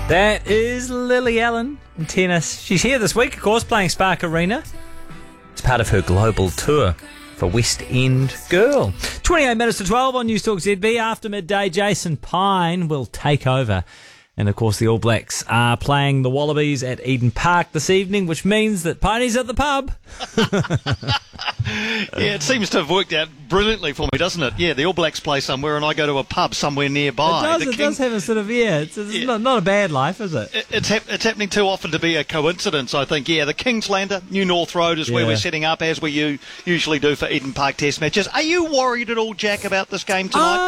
That is Lily Allen in tennis. She's here this week, of course, playing Spark Arena. It's part of her global tour for West End Girl. 28 minutes to 12 on News Talk ZB. After midday, Jason Pine will take over. And, of course, the All Blacks are playing the Wallabies at Eden Park this evening, which means that Piney's at the pub. Yeah, it seems to have worked out brilliantly for me, doesn't it? Yeah, the All Blacks play somewhere and I go to a pub somewhere nearby. It does have a sort of, it's not a bad life, is it? It's happening too often to be a coincidence, I think. Yeah, the Kingslander, New North Road is where we're setting up, as we usually do for Eden Park Test matches. Are you worried at all, Jack, about this game tonight?